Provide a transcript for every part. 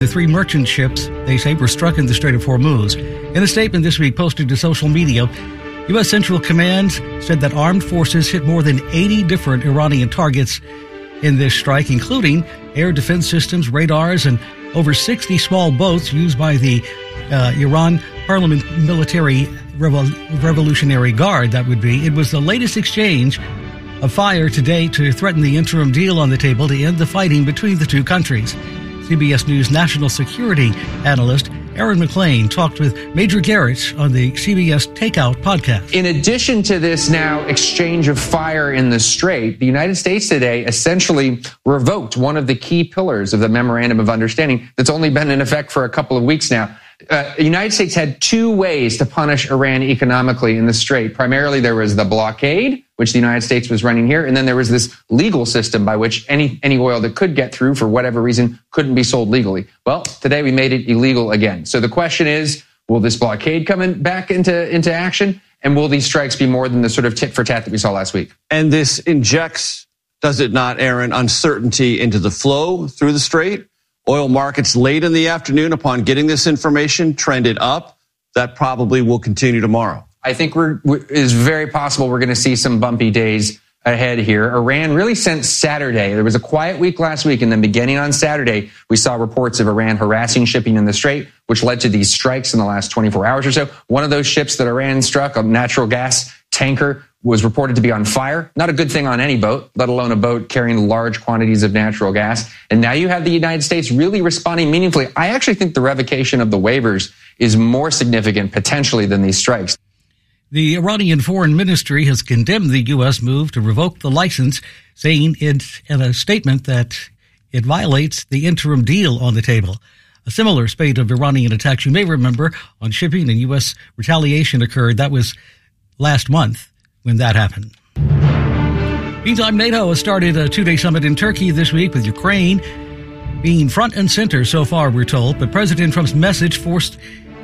The 3 merchant ships, they say, were struck in the Strait of Hormuz. In a statement this week posted to social media, U.S. Central Command said that armed forces hit more than 80 different Iranian targets in this strike, including air defense systems, radars, and over 60 small boats used by the Iran Parliament Military Revolutionary Guard, that would be. It was the latest exchange of fire today to threaten the interim deal on the table to end the fighting between the two countries. CBS News national security analyst Aaron McLean talked with Major Garrett on the CBS Takeout podcast. In addition to this now exchange of fire in the Strait, the United States today essentially revoked one of the key pillars of the Memorandum of Understanding that's only been in effect for a couple of weeks now. The United States had 2 ways to punish Iran economically in the Strait. Primarily, there was the blockade, which the United States was running here, and then there was this legal system by which any oil that could get through for whatever reason couldn't be sold legally. Well, today we made it illegal again. So the question is, will this blockade come back into action? And will these strikes be more than the sort of tit for tat that we saw last week? And this injects, does it not, Aaron, uncertainty into the flow through the Strait? Oil markets late in the afternoon upon getting this information trended up. That probably will continue tomorrow. I think it's very possible we're going to see some bumpy days ahead here. Iran really since Saturday. There was a quiet week last week, and then beginning on Saturday, we saw reports of Iran harassing shipping in the Strait, which led to these strikes in the last 24 hours or so. One of those ships that Iran struck, a natural gas tanker, was reported to be on fire. Not a good thing on any boat, let alone a boat carrying large quantities of natural gas. And now you have the United States really responding meaningfully. I actually think the revocation of the waivers is more significant potentially than these strikes. The Iranian Foreign Ministry has condemned the U.S. move to revoke the license, saying in a statement that it violates the interim deal on the table. A similar spate of Iranian attacks, you may remember, on shipping and U.S. retaliation occurred. That was last month when that happened. Meantime, NATO has started a 2-day summit in Turkey this week, with Ukraine being front and center so far, we're told. But President Trump's message focused,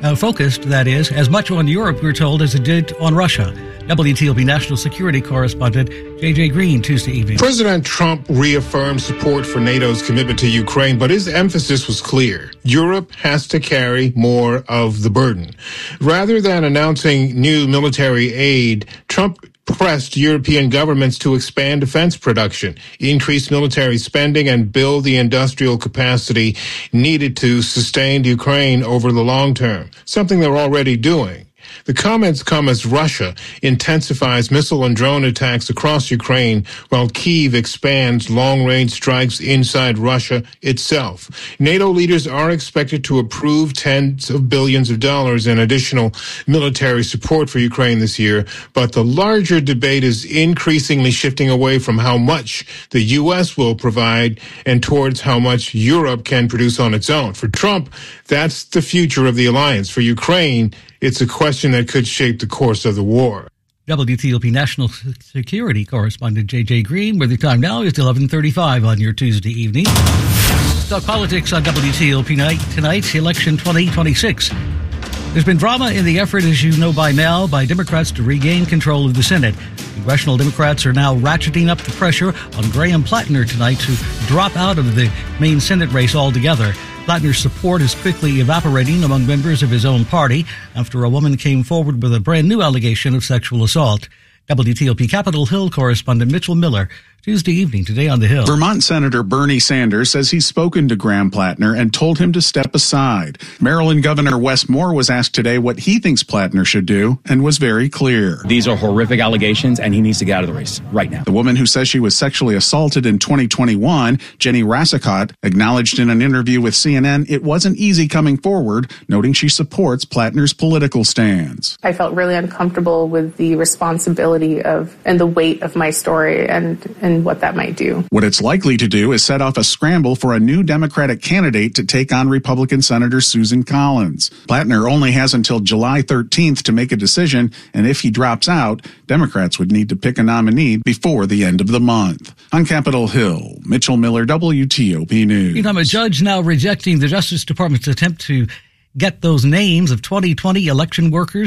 that is, as much on Europe, we're told, as it did on Russia. WTOP national security correspondent J.J. Green, Tuesday evening. President Trump reaffirmed support for NATO's commitment to Ukraine, but his emphasis was clear. Europe has to carry more of the burden. Rather than announcing new military aid, Trump pressed European governments to expand defense production, increase military spending, and build the industrial capacity needed to sustain Ukraine over the long term, something they're already doing. The comments come as Russia intensifies missile and drone attacks across Ukraine while Kyiv expands long-range strikes inside Russia itself. NATO leaders are expected to approve tens of billions of dollars in additional military support for Ukraine this year, but the larger debate is increasingly shifting away from how much the U.S. will provide and towards how much Europe can produce on its own. For Trump, that's the future of the alliance. For Ukraine, it's a question that could shape the course of the war. WTOP national security correspondent J.J. Green, where the time now is 11:35 on your Tuesday evening. Talk politics on WTOP night tonight, election 2026. There's been drama in the effort, as you know by now, by Democrats to regain control of the Senate. Congressional Democrats are now ratcheting up the pressure on Graham Plattner tonight to drop out of the main Senate race altogether. Plattner's support is quickly evaporating among members of his own party after a woman came forward with a brand new allegation of sexual assault. WTOP Capitol Hill correspondent Mitchell Miller, Tuesday evening, today on the Hill. Vermont Senator Bernie Sanders says he's spoken to Graham Plattner and told him to step aside. Maryland Governor Wes Moore was asked today what he thinks Plattner should do and was very clear. These are horrific allegations and he needs to get out of the race right now. The woman who says she was sexually assaulted in 2021, Jenny Rassicot, acknowledged in an interview with CNN it wasn't easy coming forward, noting she supports Plattner's political stance. I felt really uncomfortable with the responsibility and the weight of my story and what that might do. What it's likely to do is set off a scramble for a new Democratic candidate to take on Republican Senator Susan Collins. Plattner only has until July 13th to make a decision, and if he drops out, Democrats would need to pick a nominee before the end of the month. On Capitol Hill, Mitchell Miller, WTOP News. A judge now rejecting the Justice Department's attempt to get those names of 2020 election workers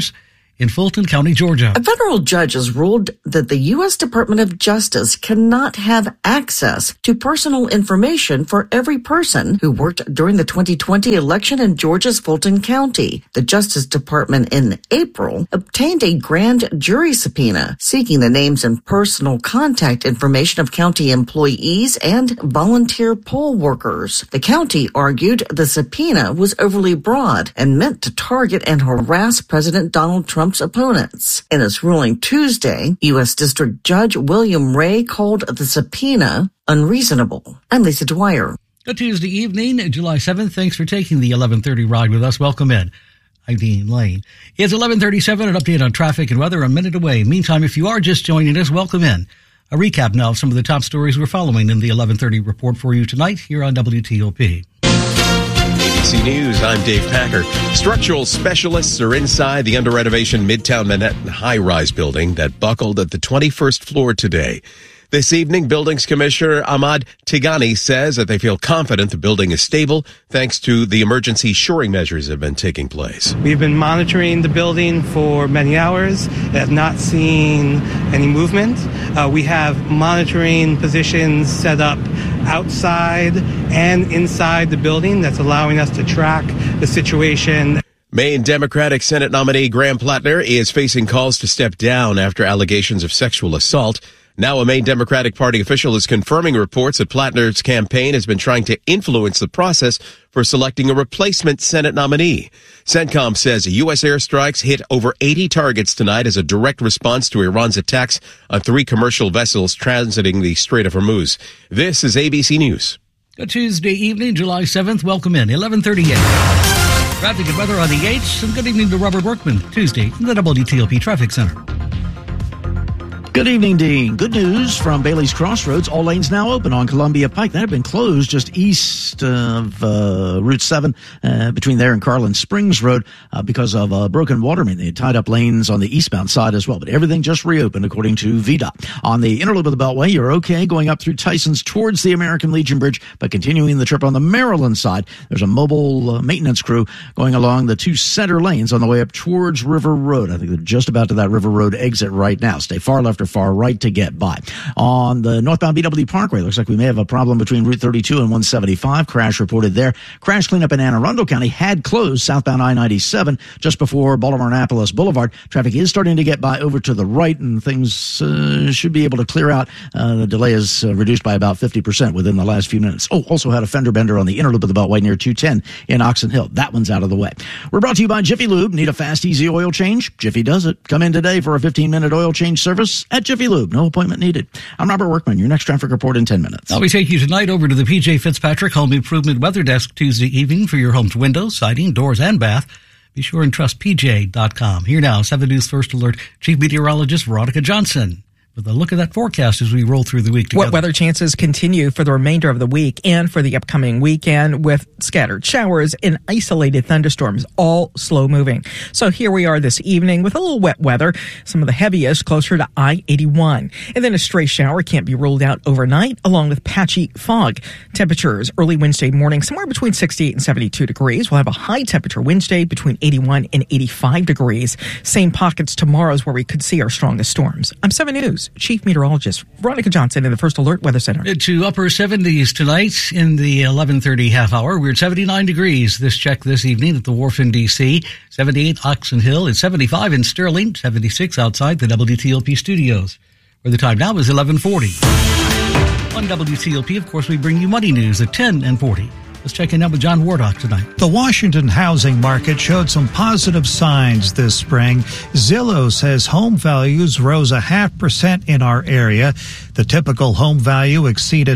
in Fulton County, Georgia. A federal judge has ruled that the U.S. Department of Justice cannot have access to personal information for every person who worked during the 2020 election in Georgia's Fulton County. The Justice Department in April obtained a grand jury subpoena seeking the names and personal contact information of county employees and volunteer poll workers. The county argued the subpoena was overly broad and meant to target and harass President Donald Trump's opponents. In its ruling Tuesday, U.S. District Judge William Ray called the subpoena unreasonable. I'm Lisa Dwyer. Good Tuesday evening, July 7th. Thanks for taking the 11:30 ride with us. Welcome in. I'm Dean Lane. It's 11:37, an update on traffic and weather a minute away. Meantime, if you are just joining us, welcome in. A recap now of some of the top stories we're following in the 11:30 report for you tonight here on WTOP. ABC News, I'm Dave Packer. Structural specialists are inside the under-renovation Midtown Manhattan high-rise building that buckled at the 21st floor today. This evening, Buildings Commissioner Ahmad Tigani says that they feel confident the building is stable thanks to the emergency shoring measures that have been taking place. We've been monitoring the building for many hours, have not seen any movement. We have monitoring positions set up outside and inside the building that's allowing us to track the situation. Maine Democratic Senate nominee Graham Plattner is facing calls to step down after allegations of sexual assault. Now a Maine Democratic Party official is confirming reports that Plattner's campaign has been trying to influence the process for selecting a replacement Senate nominee. CENTCOM says U.S. airstrikes hit over 80 targets tonight as a direct response to Iran's attacks on 3 commercial vessels transiting the Strait of Hormuz. This is ABC News. Good Tuesday evening, July 7th. Welcome in, 11:38. Traffic and weather on the 8th, and good evening to Robert Workman, Tuesday from the WTOP Traffic Center. Good evening, Dean. Good news from Bailey's Crossroads. All lanes now open on Columbia Pike. That had been closed just east of Route 7 between there and Carlin Springs Road because of a broken water main. They had tied up lanes on the eastbound side as well, but everything just reopened according to VDOT. On the inner loop of the Beltway, you're okay going up through Tyson's towards the American Legion Bridge, but continuing the trip on the Maryland side, there's a mobile maintenance crew going along the 2 center lanes on the way up towards River Road. I think they're just about to that River Road exit right now. Stay far left or far right to get by. On the northbound BW Parkway, looks like we may have a problem between Route 32 and 175. Crash reported there. Crash cleanup in Anne Arundel County had closed southbound I-97 just before Baltimore-Annapolis Boulevard. Traffic is starting to get by over to the right, and things should be able to clear out. The delay is reduced by about 50% within the last few minutes. Oh, also had a fender bender on the inner loop of the Beltway near 210 in Oxon Hill. That one's out of the way. We're brought to you by Jiffy Lube. Need a fast, easy oil change? Jiffy does it. Come in today for a 15-minute oil change service at Jiffy Lube. No appointment needed. I'm Robert Workman. Your next traffic report in 10 minutes. I'll be taking you tonight over to the P.J. Fitzpatrick Home Improvement Weather Desk Tuesday evening for your home's windows, siding, doors, and bath. Be sure and trust PJ.com. Here now, 7 News First Alert Chief Meteorologist Veronica Johnson with a look at that forecast as we roll through the week together. What weather chances continue for the remainder of the week and for the upcoming weekend with scattered showers and isolated thunderstorms, all slow moving. So here we are this evening with a little wet weather, some of the heaviest closer to I-81. And then a stray shower can't be ruled out overnight, along with patchy fog. Temperatures early Wednesday morning somewhere between 68 and 72 degrees. We'll have a high temperature Wednesday between 81 and 85 degrees. Same pockets tomorrow's where we could see our strongest storms. I'm 7 News Chief Meteorologist Veronica Johnson in the First Alert Weather Center. To upper 70s tonight in the 11:30 half hour. We're at 79 degrees this check this evening at the Wharf in D.C., 78 Oxon Hill, it's 75 in Sterling, 76 outside the WTOP studios, where the time now is 11:40. On WTOP, of course, we bring you money news at 10 and 40. Let's check in with John Wardock tonight. The Washington housing market showed some positive signs this spring. Zillow says home values rose 0.5% in our area. The typical home value exceeded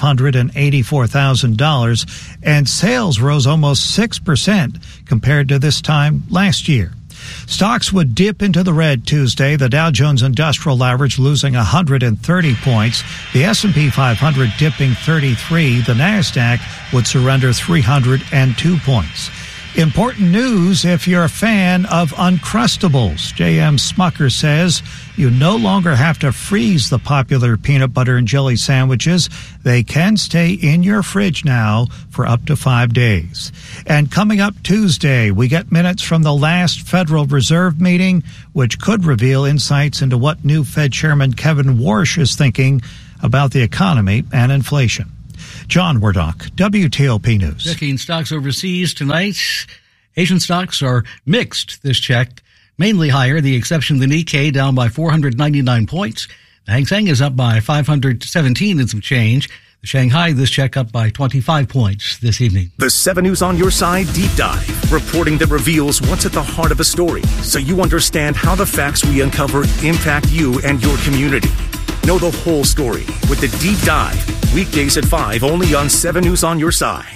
$584,000, and sales rose almost 6% compared to this time last year. Stocks would dip into the red Tuesday. The Dow Jones Industrial Average losing 130 points. The S&P 500 dipping 33. The NASDAQ would surrender 302 points. Important news if you're a fan of Uncrustables. J.M. Smucker says you no longer have to freeze the popular peanut butter and jelly sandwiches. They can stay in your fridge now for up to 5 days. And coming up Tuesday, we get minutes from the last Federal Reserve meeting, which could reveal insights into what new Fed Chairman Kevin Warsh is thinking about the economy and inflation. John Wardock, WTOP News. Checking stocks overseas tonight. Asian stocks are mixed this check, mainly higher, the exception the Nikkei down by 499 points. The Hang Seng is up by 517 and some change. The Shanghai this check up by 25 points this evening. The 7 News on Your Side Deep Dive, reporting that reveals what's at the heart of a story, so you understand how the facts we uncover impact you and your community. Know the whole story with the Deep Dive, weekdays at 5, only on 7 News on Your Side.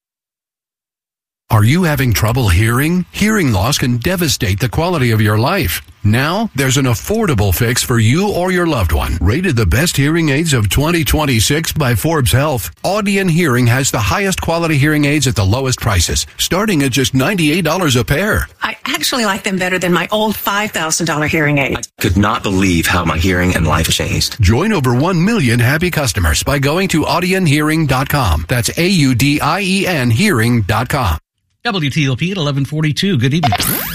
Are you having trouble hearing? Hearing loss can devastate the quality of your life. Now, there's an affordable fix for you or your loved one. Rated the best hearing aids of 2026 by Forbes Health, Audion Hearing has the highest quality hearing aids at the lowest prices, starting at just $98 a pair. I actually like them better than my old $5,000 hearing aid. I could not believe how my hearing and life changed. Join over 1 million happy customers by going to audionhearing.com. That's AUDIEN hearing.com. WTOP at 11:42. Good evening.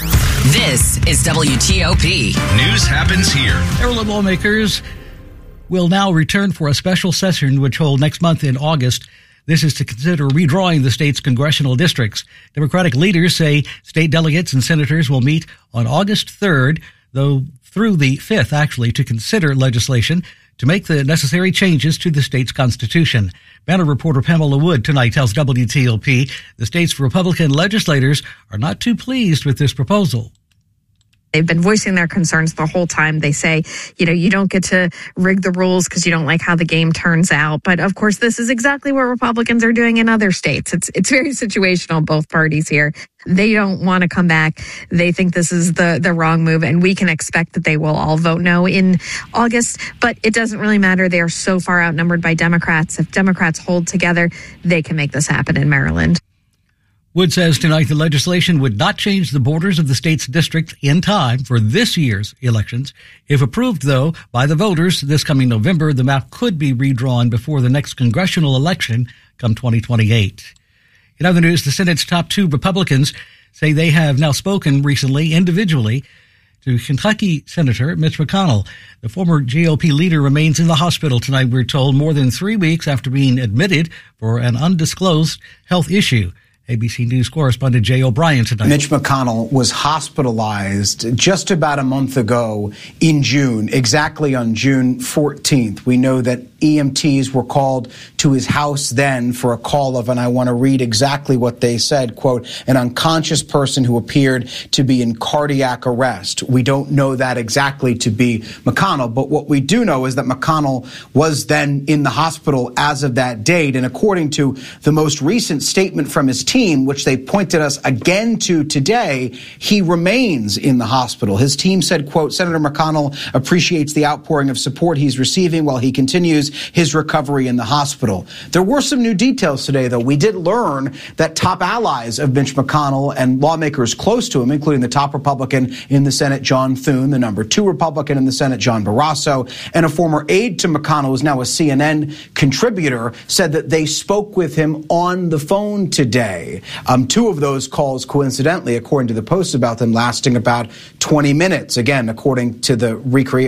This is WTOP. News happens here. Maryland lawmakers will now return for a special session which hold next month in August. This is to consider redrawing the state's congressional districts. Democratic leaders say state delegates and senators will meet on August 3rd, though through the 5th, actually, to consider legislation to make the necessary changes to the state's constitution. Banner reporter Pamela Wood tonight tells WTOP the state's Republican legislators are not too pleased with this proposal. They've been voicing their concerns the whole time. They say, you don't get to rig the rules because you don't like how the game turns out. But of course, this is exactly what Republicans are doing in other states. It's very situational, both parties here. They don't want to come back. They think this is the wrong move, and we can expect that they will all vote no in August. But it doesn't really matter. They are so far outnumbered by Democrats. If Democrats hold together, they can make this happen in Maryland. Wood says tonight the legislation would not change the borders of the state's district in time for this year's elections. If approved, though, by the voters this coming November, the map could be redrawn before the next congressional election come 2028. In other news, the Senate's top 2 Republicans say they have now spoken recently individually to Kentucky Senator Mitch McConnell. The former GOP leader remains in the hospital tonight, we're told, more than 3 weeks after being admitted for an undisclosed health issue. ABC News correspondent Jay O'Brien tonight. Mitch McConnell was hospitalized just about a month ago in June, exactly on June 14th. We know that EMTs were called to his house then for a call of, and I want to read exactly what they said, quote, an unconscious person who appeared to be in cardiac arrest. We don't know that exactly to be McConnell, but what we do know is that McConnell was then in the hospital as of that date. And according to the most recent statement from his team, which they pointed us again to today, he remains in the hospital. His team said, quote, Senator McConnell appreciates the outpouring of support he's receiving while he continues his recovery in the hospital. There were some new details today, though. We did learn that top allies of Mitch McConnell and lawmakers close to him, including the top Republican in the Senate, John Thune, the number 2 Republican in the Senate, John Barrasso, and a former aide to McConnell, who's now a CNN contributor, said that they spoke with him on the phone today. 2 of those calls, coincidentally, according to the Post about them, lasting about 20 minutes, again, according to the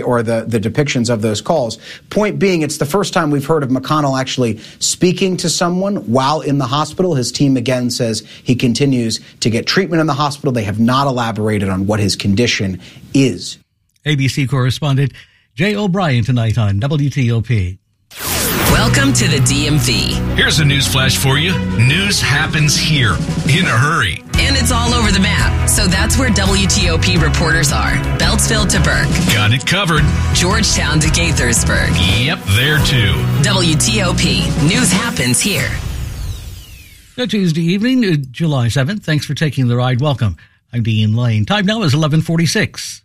the depictions of those calls. Point being, it's the first time we've heard of McConnell actually speaking to someone while in the hospital. His team again says he continues to get treatment in the hospital. They have not elaborated on what his condition is. ABC correspondent Jay O'Brien tonight on WTOP. Welcome to the DMV. Here's a news flash for you. News happens here in a hurry. And it's all over the map. So that's where WTOP reporters are. Beltsville to Burke. Got it covered. Georgetown to Gaithersburg. Yep, there too. WTOP. News happens here. Good Tuesday evening, July 7th. Thanks for taking the ride. Welcome. I'm Dean Lane. Time now is 11:46.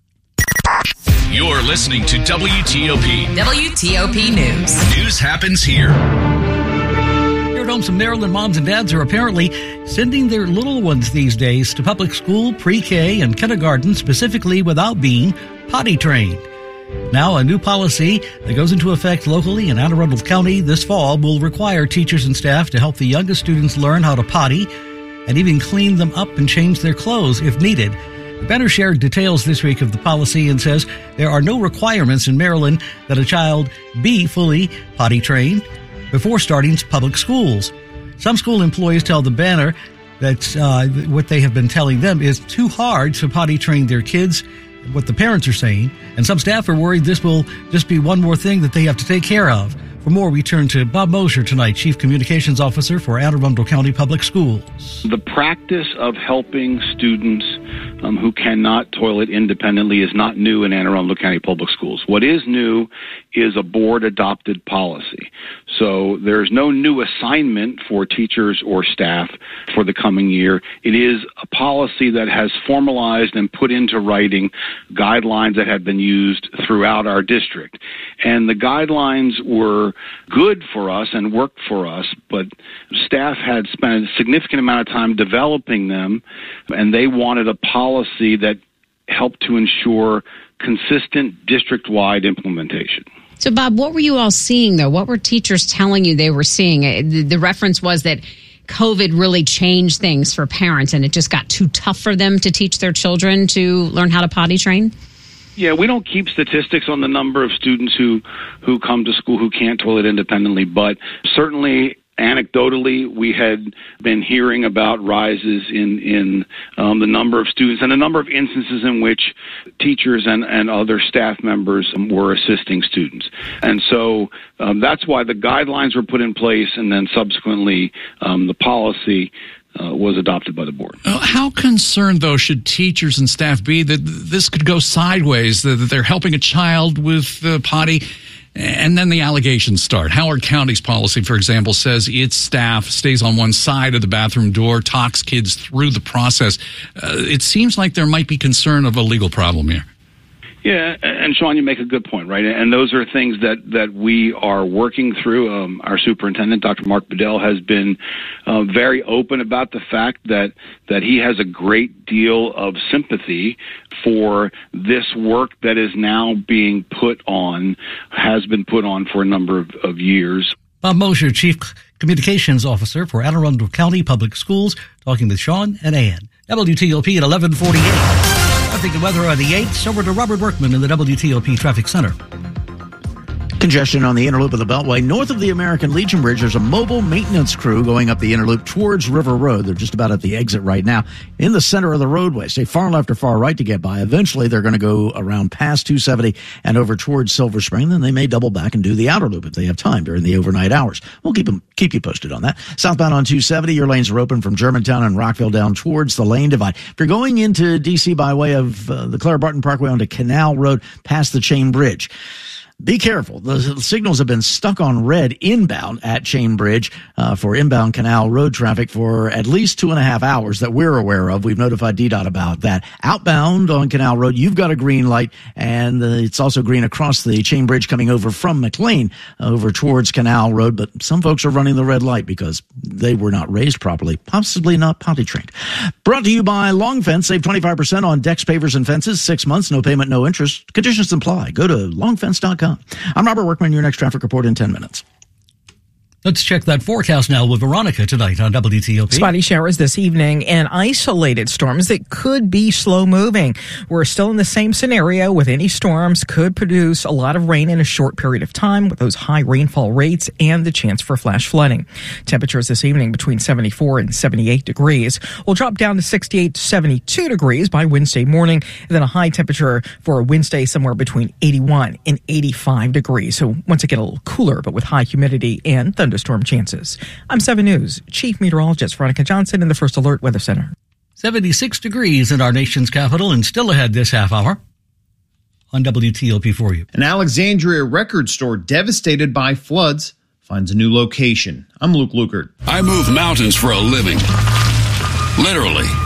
You're listening to WTOP. WTOP News. News happens here. Here at home, some Maryland moms and dads are apparently sending their little ones these days to public school, pre-K, and kindergarten specifically without being potty trained. Now, a new policy that goes into effect locally in Anne Arundel County this fall will require teachers and staff to help the youngest students learn how to potty and even clean them up and change their clothes if needed. The banner shared details this week of the policy and says there are no requirements in Maryland that a child be fully potty trained before starting public schools. Some school employees tell the banner that what they have been telling them is too hard to potty train their kids, what the parents are saying, and some staff are worried this will just be one more thing that they have to take care of. For more, we turn to Bob Mosher tonight, Chief Communications Officer for Anne Arundel County Public Schools. The practice of helping students who cannot toilet independently is not new in Anne Arundel County Public Schools. What is new is a board-adopted policy. So there's no new assignment for teachers or staff for the coming year. It is a policy that has formalized and put into writing guidelines that have been used throughout our district. And the guidelines were good for us and worked for us, but staff had spent a significant amount of time developing them, and they wanted a policy that helped to ensure consistent district-wide implementation. So, Bob, what were you all seeing, though? What were teachers telling you they were seeing? The reference was that COVID really changed things for parents, and it just got too tough for them to teach their children to learn how to potty train? Yeah, we don't keep statistics on the number of students who come to school who can't toilet independently, but certainly anecdotally, we had been hearing about rises in the number of students and a number of instances in which teachers and other staff members were assisting students. And so that's why the guidelines were put in place, and then subsequently the policy was adopted by the board. How concerned, though, should teachers and staff be that this could go sideways, that they're helping a child with potty, and then the allegations start? Howard County's policy, for example, says its staff stays on one side of the bathroom door, talks kids through the process. It seems like there might be concern of a legal problem here. Yeah, and Sean, you make a good point, right? And those are things that we are working through. Our superintendent, Dr. Mark Bedell, has been very open about the fact that he has a great deal of sympathy for this work that is now being has been put on for a number of years. Bob Mosher, Chief Communications Officer for Anne Arundel County Public Schools, talking with Sean and Ann. WTOP at 11:48. Traffic and weather on the 8th. Over to Robert Workman in the WTOP Traffic Center. Congestion on the inner loop of the Beltway. North of the American Legion Bridge, there's a mobile maintenance crew going up the inner loop towards River Road. They're just about at the exit right now. In the center of the roadway, stay far left or far right to get by. Eventually, they're going to go around past 270 and over towards Silver Spring. Then they may double back and do the outer loop if they have time during the overnight hours. We'll keep you posted on that. Southbound on 270, your lanes are open from Germantown and Rockville down towards the Lane Divide. If you're going into D.C. by way of the Clara Barton Parkway onto Canal Road past the Chain Bridge, be careful. The signals have been stuck on red inbound at Chain Bridge for inbound Canal Road traffic for at least 2.5 hours that we're aware of. We've notified DDOT about that. Outbound on Canal Road, you've got a green light, and it's also green across the Chain Bridge coming over from McLean over towards Canal Road, but some folks are running the red light because they were not raised properly, possibly not potty trained. Brought to you by Long Fence. Save 25% on decks, pavers, and fences. 6 months, no payment, no interest. Conditions apply. Go to longfence.com. I'm Robert Workman, your next traffic report in 10 minutes. Let's check that forecast now with Veronica tonight on WTOP. Spotty showers this evening and isolated storms that could be slow moving. We're still in the same scenario with any storms could produce a lot of rain in a short period of time with those high rainfall rates and the chance for flash flooding. Temperatures this evening between 74 and 78 degrees will drop down to 68 to 72 degrees by Wednesday morning, and then a high temperature for Wednesday somewhere between 81 and 85 degrees. So once again, a little cooler, but with high humidity and thunderstorm chances. I'm 7 News Chief Meteorologist Veronica Johnson in the First Alert Weather Center. 76 degrees in our nation's capital and still ahead this half hour on WTOP for you. An Alexandria record store devastated by floods finds a new location. I'm Luke Lukert. I move mountains for a living. Literally.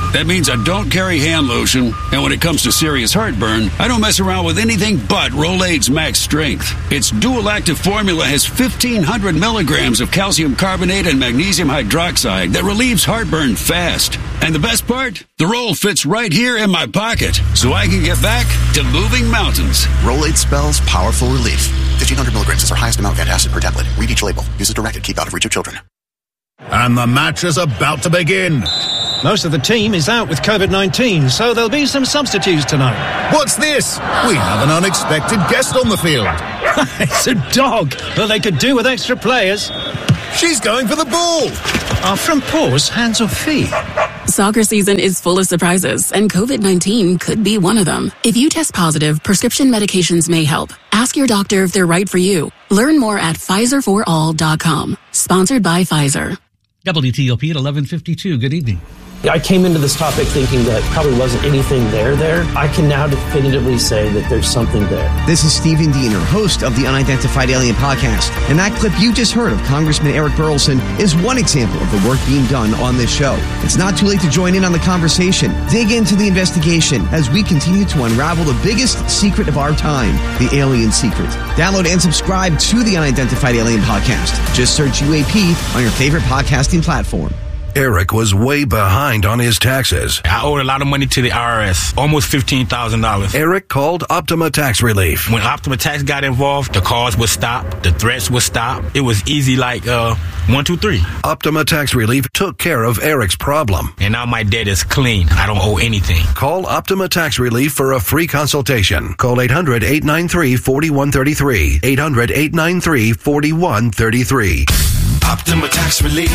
That means I don't carry hand lotion, and when it comes to serious heartburn, I don't mess around with anything but Rolaids Max Strength. Its dual-active formula has 1,500 milligrams of calcium carbonate and magnesium hydroxide that relieves heartburn fast. And the best part? The roll fits right here in my pocket, so I can get back to moving mountains. Rolaids spells powerful relief. 1,500 milligrams is our highest amount of antacid per tablet. Read each label. Use as directed. Keep out of reach of children. And the match is about to begin. Most of the team is out with COVID-19, so there'll be some substitutes tonight. What's this? We have an unexpected guest on the field. It's a dog, but they could do with extra players. She's going for the ball. Are front paws hands or feet? Soccer season is full of surprises, and COVID-19 could be one of them. If you test positive, prescription medications may help. Ask your doctor if they're right for you. Learn more at PfizerForAll.com. Sponsored by Pfizer. WTOP at 11:52. Good evening. I came into this topic thinking that probably wasn't anything there. I can now definitively say that there's something there. This is Stephen Diener, host of the Unidentified Alien Podcast. And that clip you just heard of Congressman Eric Burlison is one example of the work being done on this show. It's not too late to join in on the conversation. Dig into the investigation as we continue to unravel the biggest secret of our time, the alien secret. Download and subscribe to the Unidentified Alien Podcast. Just search UAP on your favorite podcasting platform. Eric was way behind on his taxes. I owed a lot of money to the IRS, almost $15,000. Eric called Optima Tax Relief. When Optima Tax got involved, the calls would stop, the threats would stop. It was easy like 1, 2, 3. Optima Tax Relief took care of Eric's problem. And now my debt is clean. I don't owe anything. Call Optima Tax Relief for a free consultation. Call 800-893-4133. 800-893-4133. Optima Tax Relief.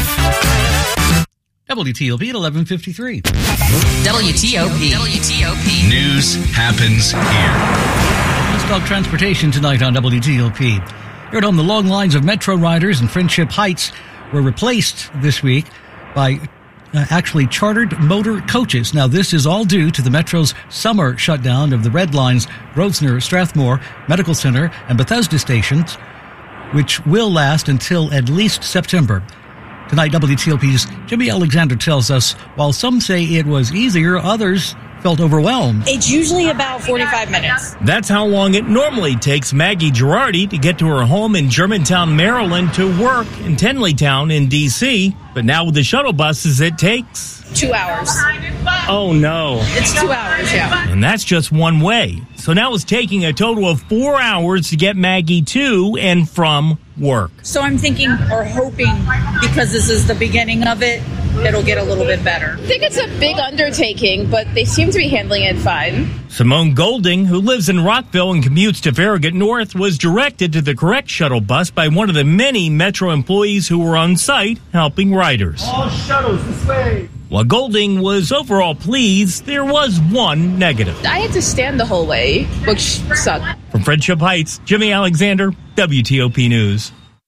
WTOP at 11:53. WTOP. News happens here. Let's talk transportation tonight on WTOP. Here at home, the long lines of Metro riders in Friendship Heights were replaced this week by actually chartered motor coaches. Now, this is all due to the Metro's summer shutdown of the Red Line's Grosvenor, Strathmore, Medical Center, and Bethesda stations, which will last until at least September. Tonight, WTOP's Jimmy Alexander tells us while some say it was easier, others felt overwhelmed. It's usually about 45 minutes. That's how long it normally takes Maggie Girardi to get to her home in Germantown, Maryland to work in Tenleytown in D.C. But now with the shuttle buses, it takes 2 hours. Oh, no. It's 2 hours, yeah. And that's just one way. So now it's taking a total of 4 hours to get Maggie to and from work. So I'm thinking or hoping, because this is the beginning of it, it'll get a little bit better. I think it's a big undertaking, but they seem to be handling it fine. Simone Golding, who lives in Rockville and commutes to Farragut North, was directed to the correct shuttle bus by one of the many Metro employees who were on site helping riders. All shuttles this way. While Golding was overall pleased, there was one negative. I had to stand the whole way, which sucked. From Friendship Heights, Jimmy Alexander, WTOP News.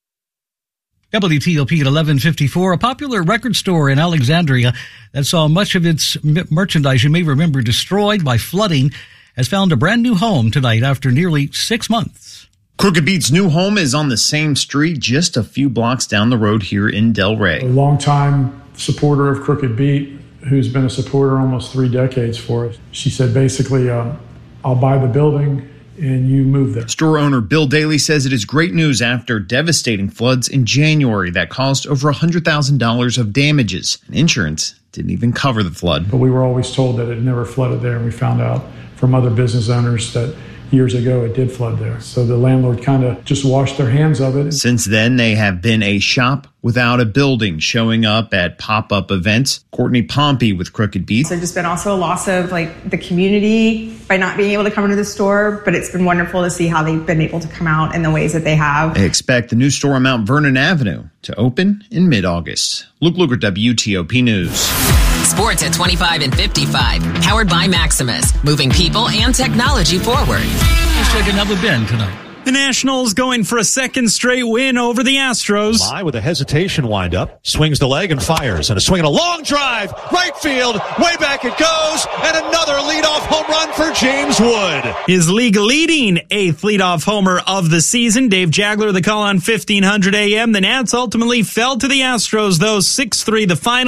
WTOP at 11:54. A popular record store in Alexandria that saw much of its merchandise you may remember destroyed by flooding has found a brand new home tonight after nearly 6 months. Crooked Beat's new home is on the same street, just a few blocks down the road here in Delray. A longtime supporter of Crooked Beat, who's been a supporter almost 3 decades for us. She said basically, I'll buy the building and you move there. Store owner Bill Daly says it is great news after devastating floods in January that caused over $100,000 of damages. And insurance didn't even cover the flood. But we were always told that it never flooded there, and we found out from other business owners that years ago it did flood there. So the landlord kind of just washed their hands of it. Since then, they have been a shop without a building, showing up at pop-up events. Courtney Pompey with Crooked Beat. There's just been also a loss of the community by not being able to come into the store, but it's been wonderful to see how they've been able to come out in the ways that they have. They expect the new store on Mount Vernon Avenue to open in mid-August. Luke Luger, WTOP News. Sports at 25 and 55. Powered by Maximus. Moving people and technology forward. Let's take another bend tonight. The Nationals going for a second straight win over the Astros. With a hesitation windup, swings the leg and fires, and a swing and a long drive, right field, way back it goes, and another leadoff home run for James Wood. His league-leading 8th leadoff homer of the season. Dave Jagler, the call on 1500 AM. The Nats ultimately fell to the Astros, though 6-3 the final.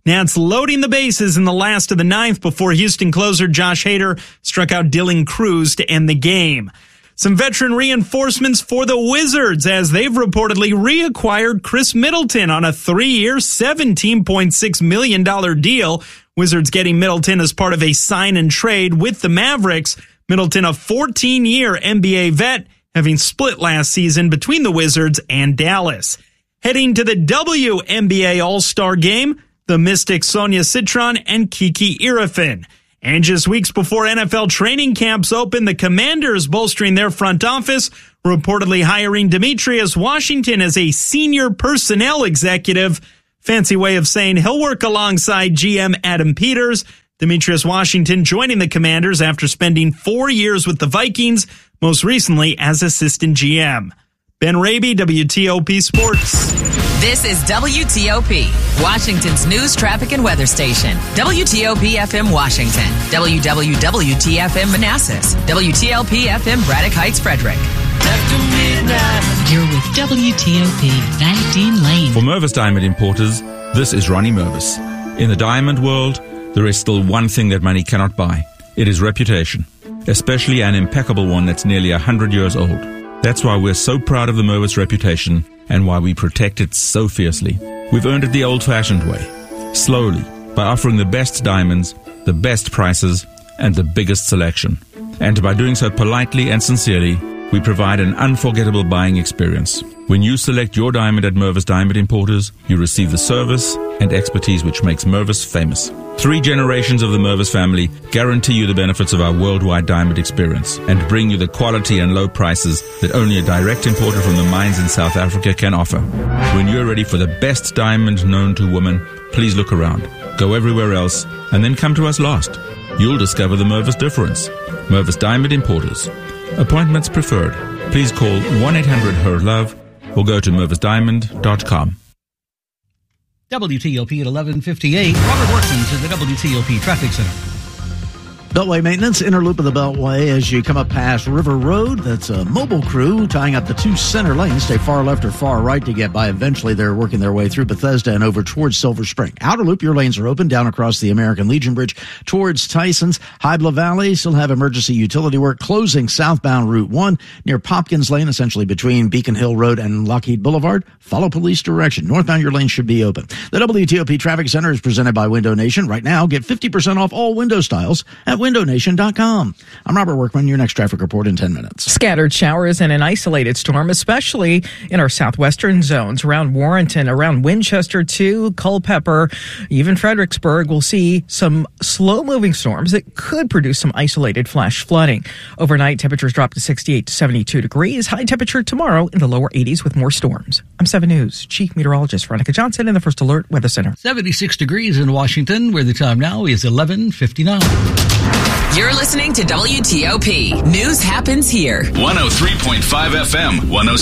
Nats loading the bases in the last of the ninth before Houston closer Josh Hader struck out Dylan Cruz to end the game. Some veteran reinforcements for the Wizards as they've reportedly reacquired Chris Middleton on a 3-year, $17.6 million deal. Wizards getting Middleton as part of a sign and trade with the Mavericks. Middleton, a 14-year NBA vet, having split last season between the Wizards and Dallas. Heading to the WNBA All-Star Game, the Mystics Sonia Citron and Kiki Irefin. And just weeks before NFL training camps open, the Commanders bolstering their front office, reportedly hiring Demetrius Washington as a senior personnel executive. Fancy way of saying he'll work alongside GM Adam Peters. Demetrius Washington joining the Commanders after spending 4 years with the Vikings, most recently as assistant GM. Ben Raby, WTOP Sports. This is WTOP, Washington's news, traffic, and weather station. WTOP FM Washington, WWWT-FM Manassas, WTLP FM Braddock Heights, Frederick. You're with WTOP, Van Lane. For Mervis Diamond Importers, this is Ronnie Mervis. In the diamond world, there is still one thing that money cannot buy. It is reputation, especially an impeccable one that's nearly 100 years old. That's why we're so proud of the Mervis reputation and why we protect it so fiercely. We've earned it the old-fashioned way, slowly, by offering the best diamonds, the best prices, and the biggest selection. And by doing so politely and sincerely, we provide an unforgettable buying experience. When you select your diamond at Mervis Diamond Importers, you receive the service and expertise which makes Mervis famous. 3 generations of the Mervis family guarantee you the benefits of our worldwide diamond experience and bring you the quality and low prices that only a direct importer from the mines in South Africa can offer. When you're ready for the best diamond known to women, please look around. Go everywhere else and then come to us last. You'll discover the Mervis difference. Mervis Diamond Importers. Appointments preferred. Please call 1-800-HER-LOVE or go to mervisdiamond.com. WTOP at 11:58. Robert Workman to the WTOP Traffic Center. Beltway maintenance, inner loop of the Beltway as you come up past River Road. That's a mobile crew tying up the 2 center lanes. Stay far left or far right to get by. Eventually, they're working their way through Bethesda and over towards Silver Spring. Outer loop, your lanes are open down across the American Legion Bridge towards Tyson's. Hybla Valley still have emergency utility work closing southbound Route 1 near Popkins Lane, essentially between Beacon Hill Road and Lockheed Boulevard. Follow police direction. Northbound, your lane should be open. The WTOP Traffic Center is presented by Window Nation. Right now, get 50% off all window styles at windownation.com. I'm Robert Workman, your next traffic report in 10 minutes. Scattered showers and an isolated storm, especially in our southwestern zones around Warrenton, around Winchester too, Culpeper, even Fredericksburg. We'll see some slow-moving storms that could produce some isolated flash flooding. Overnight, temperatures drop to 68 to 72 degrees. High temperature tomorrow in the lower 80s with more storms. I'm 7 News Chief Meteorologist Veronica Johnson in the First Alert Weather Center. 76 degrees in Washington, where the time now is 11:59. You're listening to WTOP. News happens here. 103.5 FM,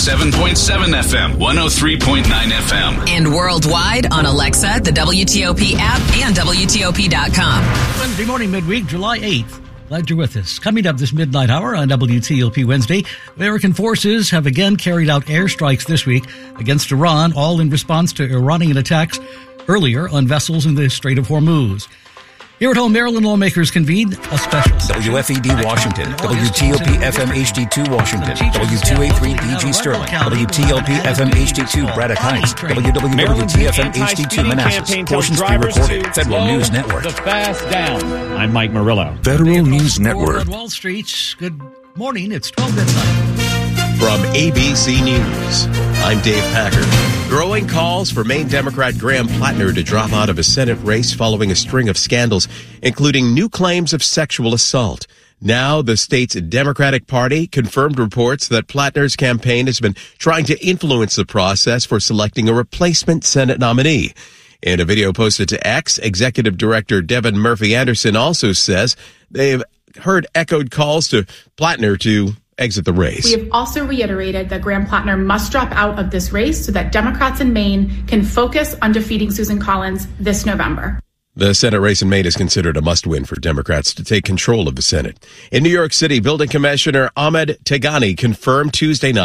107.7 FM, 103.9 FM. And worldwide on Alexa, the WTOP app, and WTOP.com. Wednesday morning, midweek, July 8th. Glad you're with us. Coming up this midnight hour on WTOP Wednesday, American forces have again carried out airstrikes this week against Iran, all in response to Iranian attacks earlier on vessels in the Strait of Hormuz. Here at home, Maryland lawmakers convened a special... WFED Washington, WTOP FM HD2 Washington, W283 DG Sterling, WTLP FM HD2 Braddock Heights, WWWT FM HD2 Manassas, portions pre-recorded, Federal News Network. The fast down. I'm Mike Murillo. Federal News Network. On Wall Street, good morning, it's 12 midnight. From ABC News, I'm Dave Packer. Growing calls for Maine Democrat Graham Plattner to drop out of a Senate race following a string of scandals, including new claims of sexual assault. Now, the state's Democratic Party confirmed reports that Plattner's campaign has been trying to influence the process for selecting a replacement Senate nominee. In a video posted to X, Executive Director Devin Murphy Anderson also says they've heard echoed calls to Plattner to exit the race. We have also reiterated that Graham Plattner must drop out of this race so that Democrats in Maine can focus on defeating Susan Collins this November. The Senate race in Maine is considered a must-win for Democrats to take control of the Senate. In New York City, Building Commissioner Ahmed Tegani confirmed Tuesday night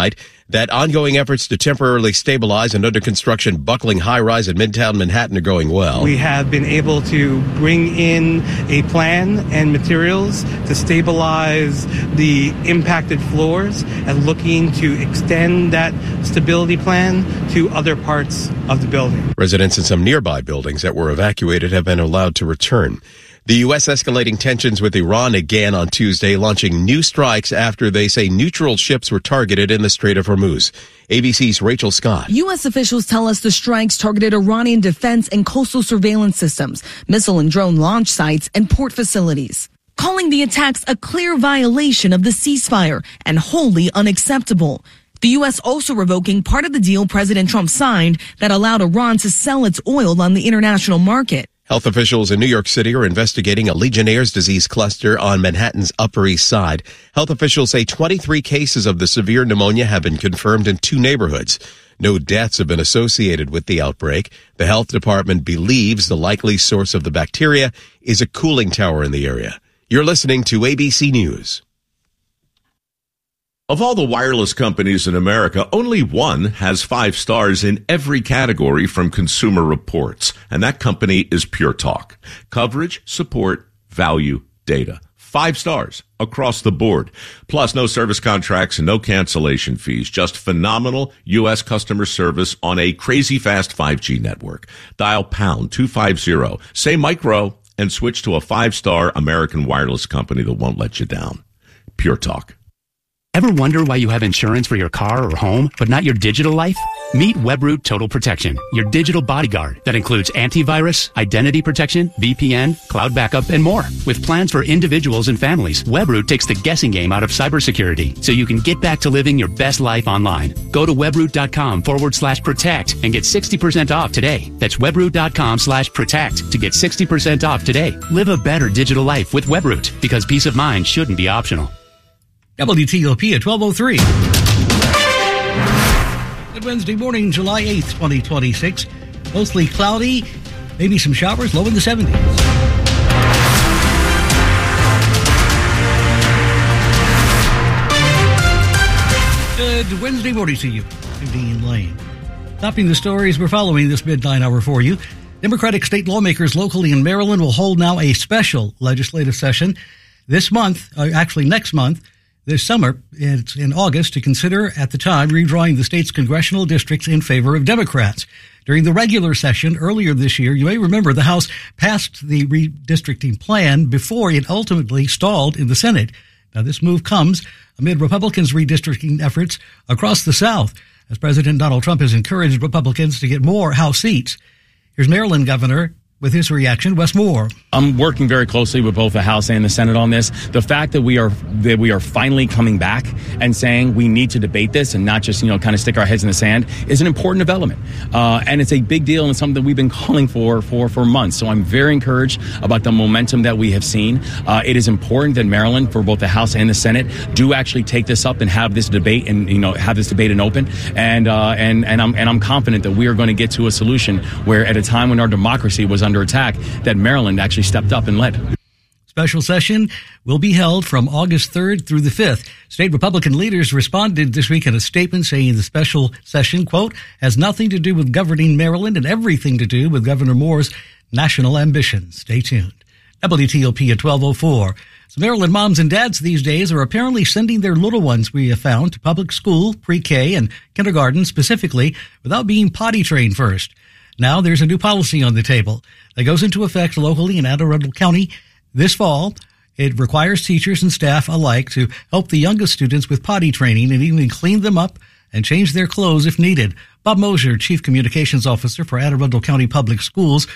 that ongoing efforts to temporarily stabilize an under-construction buckling high-rise in Midtown Manhattan are going well. We have been able to bring in a plan and materials to stabilize the impacted floors and looking to extend that stability plan to other parts of the building. Residents in some nearby buildings that were evacuated have been allowed to return. The U.S. escalating tensions with Iran again on Tuesday, launching new strikes after they say neutral ships were targeted in the Strait of Hormuz. ABC's Rachel Scott. U.S. officials tell us the strikes targeted Iranian defense and coastal surveillance systems, missile and drone launch sites, and port facilities, calling the attacks a clear violation of the ceasefire and wholly unacceptable. The U.S. also revoking part of the deal President Trump signed that allowed Iran to sell its oil on the international market. Health officials in New York City are investigating a Legionnaire's disease cluster on Manhattan's Upper East Side. Health officials say 23 cases of the severe pneumonia have been confirmed in 2 neighborhoods. No deaths have been associated with the outbreak. The health department believes the likely source of the bacteria is a cooling tower in the area. You're listening to ABC News. Of all the wireless companies in America, only one has 5 stars in every category from Consumer Reports, and that company is Pure Talk. Coverage, support, value, data. 5 stars across the board. Plus, no service contracts and no cancellation fees. Just phenomenal U.S. customer service on a crazy fast 5G network. Dial pound 250, say micro, and switch to a 5-star American wireless company that won't let you down. Pure Talk. Ever wonder why you have insurance for your car or home, but not your digital life? Meet WebRoot Total Protection, your digital bodyguard that includes antivirus, identity protection, VPN, cloud backup, and more. With plans for individuals and families, WebRoot takes the guessing game out of cybersecurity so you can get back to living your best life online. Go to webroot.com/protect and get 60% off today. That's webroot.com/protect to get 60% off today. Live a better digital life with WebRoot because peace of mind shouldn't be optional. WTOP at 12:03. Good Wednesday morning, July 8th, 2026. Mostly cloudy, maybe some showers, low in the 70s. Good Wednesday morning to you. I'm Dean Lane. Topping the stories we're following this midnight hour for you. Democratic state lawmakers locally in Maryland will hold now a special legislative session this month, actually next month, this summer, it's in August, to consider at the time redrawing the state's congressional districts in favor of Democrats. During the regular session earlier this year, you may remember the House passed the redistricting plan before it ultimately stalled in the Senate. Now, this move comes amid Republicans' redistricting efforts across the South, as President Donald Trump has encouraged Republicans to get more House seats. Here's Maryland Governor with his reaction, Wes Moore. I'm working very closely with both the House and the Senate on this. The fact that we are finally coming back and saying we need to debate this and not just, kind of stick our heads in the sand is an important development. And it's a big deal and something that we've been calling for months. So I'm very encouraged about the momentum that we have seen. It is important that Maryland, for both the House and the Senate, do actually take this up and have this debate and, have this debate and open. And I'm confident that we are going to get to a solution where at a time when our democracy was under attack, that Maryland actually stepped up and led. Special session will be held from August 3rd through the 5th. State Republican leaders responded this week in a statement saying the special session, quote, has nothing to do with governing Maryland and everything to do with Governor Moore's national ambitions. Stay tuned. WTOP at 12:04. So Maryland moms and dads these days are apparently sending their little ones, we have found, to public school, pre-K, and kindergarten specifically, without being potty trained first. Now there's a new policy on the table that goes into effect locally in Anne Arundel County this fall. It requires teachers and staff alike to help the youngest students with potty training and even clean them up and change their clothes if needed. Bob Mosier, Chief Communications Officer for Anne Arundel County Public Schools,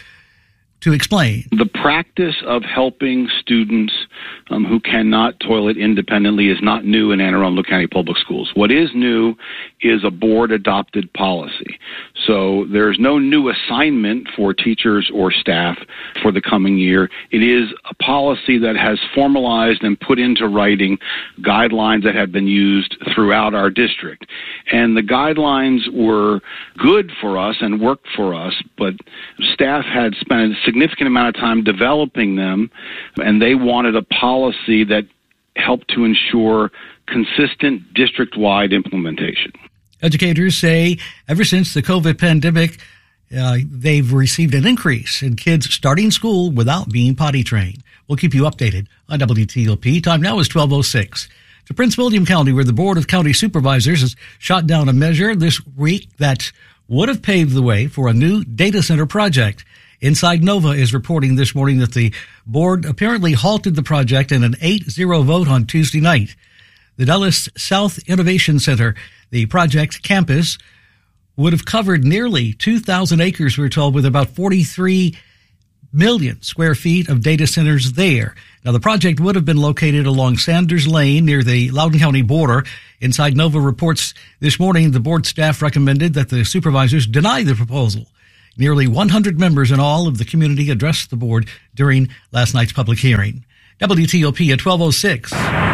to explain. The practice of helping students who cannot toilet independently is not new in Anne Arundel County Public Schools. What is new is a board-adopted policy. So there's no new assignment for teachers or staff for the coming year. It is a policy that has formalized and put into writing guidelines that have been used throughout our district. And the guidelines were good for us and worked for us, but staff had spent a significant amount of time developing them, and they wanted a policy that helped to ensure consistent district-wide implementation. Educators say ever since the COVID pandemic, they've received an increase in kids starting school without being potty trained. We'll keep you updated on WTOP. Time now is 12:06. To Prince William County, where the Board of County Supervisors has shot down a measure this week that would have paved the way for a new data center project. Inside Nova is reporting this morning that the board apparently halted the project in an 8-0 vote on Tuesday night. The Dulles South Innovation Center, the project campus, would have covered nearly 2,000 acres, we're told, with about 43 million square feet of data centers there. Now, the project would have been located along Sanders Lane near the Loudoun County border. Inside Nova reports this morning the board staff recommended that the supervisors deny the proposal. Nearly 100 members in all of the community addressed the board during last night's public hearing. WTOP at 12:06.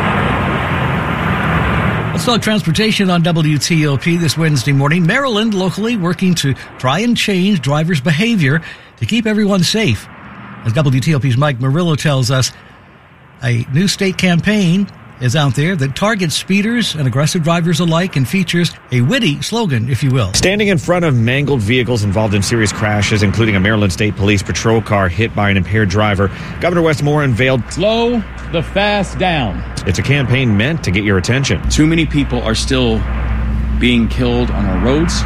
Let's talk transportation on WTOP this Wednesday morning. Maryland locally working to try and change drivers' behavior to keep everyone safe. As WTOP's Mike Murillo tells us, a new state campaign is out there that targets speeders and aggressive drivers alike and features a witty slogan, if you will. Standing in front of mangled vehicles involved in serious crashes, including a Maryland State Police patrol car hit by an impaired driver, Governor Wes Moore unveiled Slow the fast down. It's a campaign meant to get your attention. Too many people are still being killed on our roads.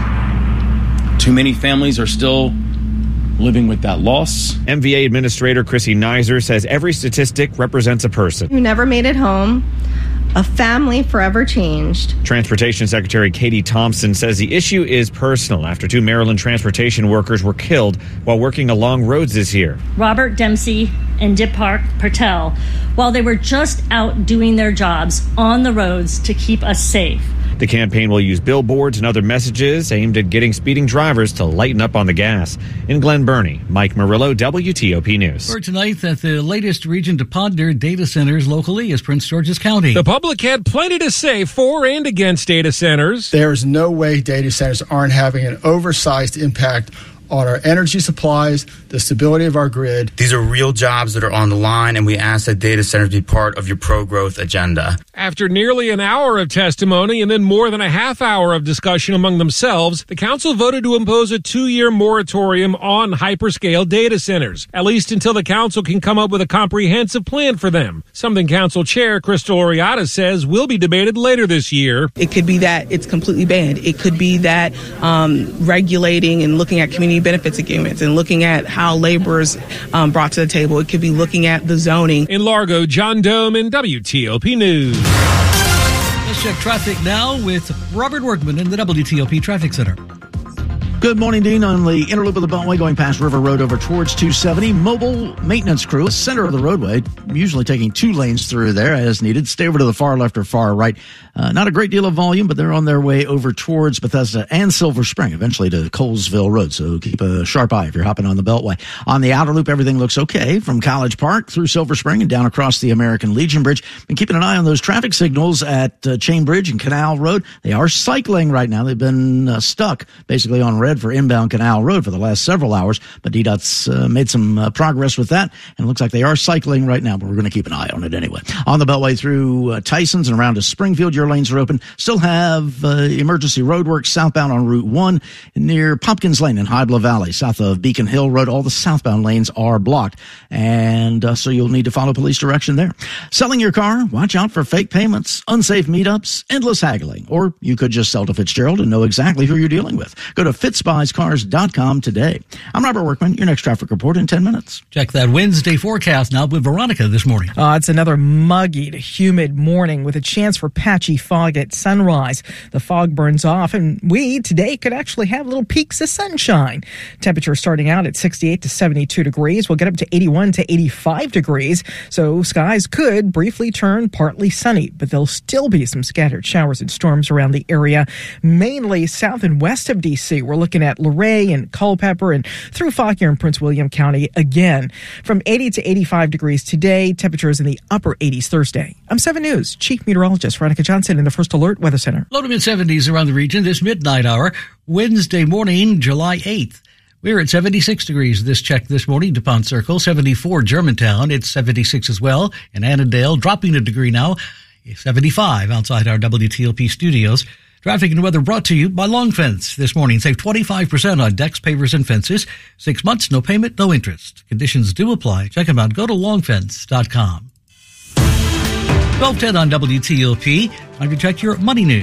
Too many families are still living with that loss. MVA Administrator Chrissy Nizer says every statistic represents a person who never made it home, a family forever changed. Transportation Secretary Katie Thompson says the issue is personal after 2 Maryland transportation workers were killed while working along roads this year. Robert Dempsey and Dipak Patel, while they were just out doing their jobs on the roads to keep us safe. The campaign will use billboards and other messages aimed at getting speeding drivers to lighten up on the gas. In Glen Burnie, Mike Murillo, WTOP News. For tonight, that the latest region to ponder data centers locally is Prince George's County. The public had plenty to say for and against data centers. There's no way data centers aren't having an oversized impact on our energy supplies, the stability of our grid. These are real jobs that are on the line, and we ask that data centers be part of your pro-growth agenda. After nearly an hour of testimony and then more than a half hour of discussion among themselves, the council voted to impose a 2-year moratorium on hyperscale data centers, at least until the council can come up with a comprehensive plan for them, something council chair Crystal Oriata says will be debated later this year. It could be that it's completely banned. It could be that regulating and looking at community benefits agreements and looking at how laborers brought to the table. It could be looking at the zoning. In Largo, John Dome in WTOP News. Let's check traffic now with Robert Workman in the WTOP Traffic Center. Good morning, Dean. On the inner loop of the Beltway going past River Road over towards 270, mobile maintenance crew, center of the roadway, usually taking 2 lanes through there as needed. Stay over to the far left or far right. Not a great deal of volume, but they're on their way over towards Bethesda and Silver Spring, eventually to Colesville Road. So keep a sharp eye if you're hopping on the Beltway. On the outer loop, everything looks okay from College Park through Silver Spring and down across the American Legion Bridge. Been keeping an eye on those traffic signals at Chain Bridge and Canal Road. They are cycling right now. They've been stuck basically on red for inbound Canal Road for the last several hours, but DDOT's made some progress with that, and it looks like they are cycling right now, but we're going to keep an eye on it anyway. On the Beltway through Tysons and around to Springfield, your lanes are open. Still have emergency roadworks southbound on Route 1 near Pumpkins Lane in Hybla Valley, south of Beacon Hill Road. All the southbound lanes are blocked, and so you'll need to follow police direction there. Selling your car? Watch out for fake payments, unsafe meetups, endless haggling, or you could just sell to Fitzgerald and know exactly who you're dealing with. Go to FitzBuysCars.com today. I'm Robert Workman. Your next traffic report in 10 minutes. Check that Wednesday forecast now with Veronica this morning. It's another muggy to humid morning with a chance for patchy fog at sunrise. The fog burns off, and we today could actually have little peaks of sunshine. Temperature starting out at 68 to 72 degrees. We'll get up to 81 to 85 degrees. So skies could briefly turn partly sunny, but there'll still be some scattered showers and storms around the area, mainly south and west of D.C. We're looking at Luray and Culpeper and through Fauquier and Prince William County again. From 80 to 85 degrees today, temperatures in the upper 80s Thursday. I'm 7 News Chief Meteorologist Veronica Johnson in the First Alert Weather Center. Low to mid-70s around the region this midnight hour, Wednesday morning, July 8th. We're at 76 degrees this check this morning, DuPont Circle, 74 Germantown. It's 76 as well in Annandale, dropping a degree now, 75 outside our WTOP studios. Traffic and weather brought to you by Long Fence. This morning, save 25% on decks, pavers, and fences. 6 months, no payment, no interest. Conditions do apply. Check them out. Go to longfence.com. 12:10 on WTOP. Time to check your money news.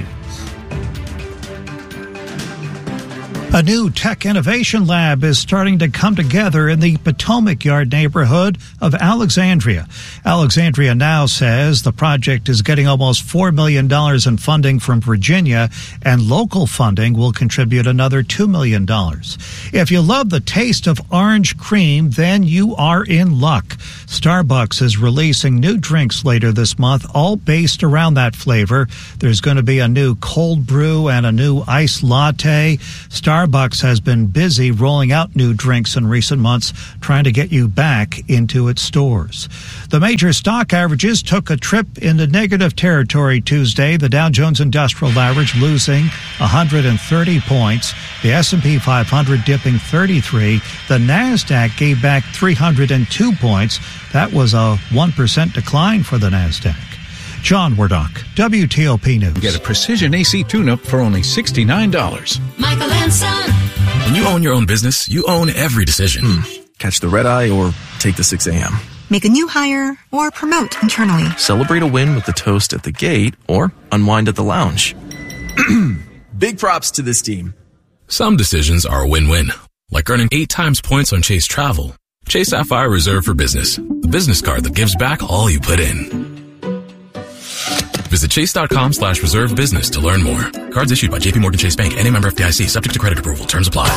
A new tech innovation lab is starting to come together in the Potomac Yard neighborhood of Alexandria. Alexandria Now says the project is getting almost $4 million in funding from Virginia, and local funding will contribute another $2 million. If you love the taste of orange cream, then you are in luck. Starbucks is releasing new drinks later this month, all based around that flavor. There's going to be a new cold brew and a new iced latte. Starbucks has been busy rolling out new drinks in recent months, trying to get you back into its stores. The major stock averages took a trip into negative territory Tuesday. The Dow Jones Industrial Average losing 130 points. The S&P 500 dipping 33. The NASDAQ gave back 302 points. That was a 1% decline for the NASDAQ. John Wardock, WTOP News. Get a Precision AC tune-up for only $69. Michael and Son. When you own your own business, you own every decision. Catch the red eye or take the 6 a.m. Make a new hire or promote internally. Celebrate a win with the toast at the gate or unwind at the lounge. Big props to this team. Some decisions are a win-win, like earning 8 times points on Chase Travel. Chase Sapphire Reserve for Business, the business card that gives back all you put in. Visit chase.com/reserve business to learn more. Cards issued by JPMorgan Chase Bank, N.A. member FDIC, subject to credit approval. Terms apply.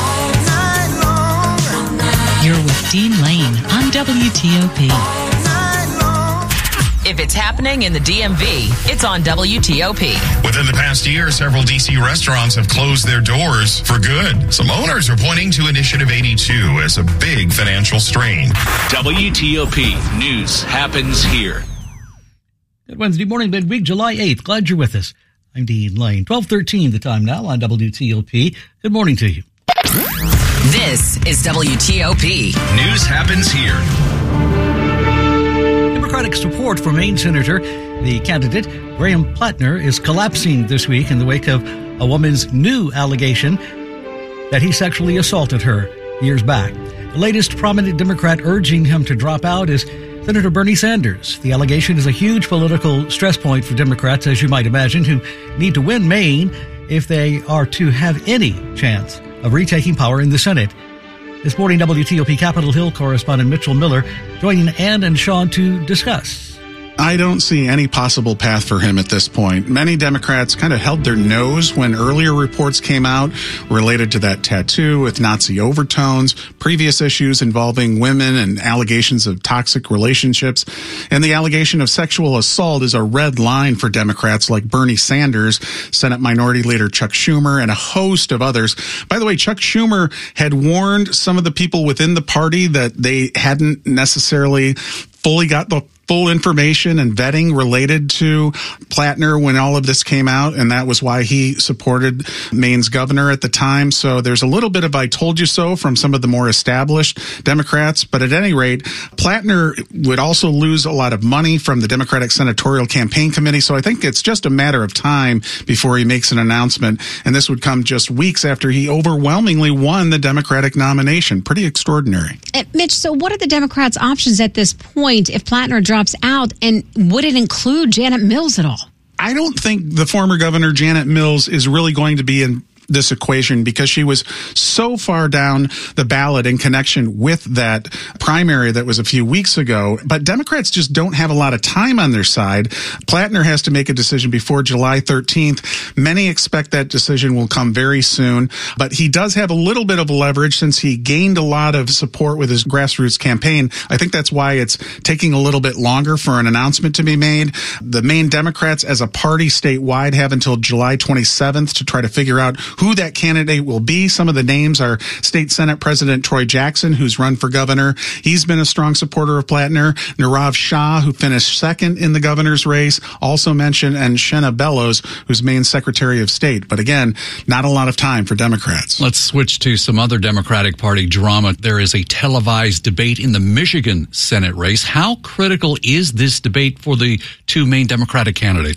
You're with Dean Lane on WTOP. If it's happening in the DMV, it's on WTOP. Within the past year, several D.C. restaurants have closed their doors for good. Some owners are pointing to Initiative 82 as a big financial strain. WTOP News happens here. Good Wednesday morning, midweek, July 8th. Glad you're with us. I'm Dean Lane. 12:13 the time now on WTOP. Good morning to you. This is WTOP. News happens here. Democratic support for Maine Senator, the candidate, Graham Plattner, is collapsing this week in the wake of a woman's new allegation that he sexually assaulted her years back. The latest prominent Democrat urging him to drop out is Senator Bernie Sanders. The allegation is a huge political stress point for Democrats, as you might imagine, who need to win Maine if they are to have any chance of retaking power in the Senate. This morning, WTOP Capitol Hill correspondent Mitchell Miller joining Ann and Sean to discuss. I don't see any possible path for him at this point. Many Democrats kind of held their nose when earlier reports came out related to that tattoo with Nazi overtones, previous issues involving women and allegations of toxic relationships. And the allegation of sexual assault is a red line for Democrats like Bernie Sanders, Senate Minority Leader Chuck Schumer, and a host of others. By the way, Chuck Schumer had warned some of the people within the party that they hadn't necessarily fully got the full information and vetting related to Plattner when all of this came out, and that was why he supported Maine's governor at the time. So there's a little bit of I told you so from some of the more established Democrats, but at any rate, Plattner would also lose a lot of money from the Democratic Senatorial Campaign Committee, so I think it's just a matter of time before he makes an announcement, and this would come just weeks after he overwhelmingly won the Democratic nomination. Pretty extraordinary. Mitch, so what are the Democrats' options at this point if Plattner drops out, and would it include Janet Mills at all? I don't think the former governor, Janet Mills, is really going to be in this equation because she was so far down the ballot in connection with that primary that was a few weeks ago. But Democrats just don't have a lot of time on their side. Plattner has to make a decision before July 13th. Many expect that decision will come very soon, but he does have a little bit of leverage since he gained a lot of support with his grassroots campaign. I think that's why it's taking a little bit longer for an announcement to be made. The Maine Democrats as a party statewide have until July 27th to try to figure out who that candidate will be. Some of the names are State Senate President Troy Jackson, who's run for governor. He's been a strong supporter of Plattner. Nirav Shah, who finished second in the governor's race, also mentioned, and Shenna Bellows, who's Maine's Secretary of State. But again, not a lot of time for Democrats. Let's switch to some other Democratic Party drama. There is a televised debate in the Michigan Senate race. How critical is this debate for the two main Democratic candidates?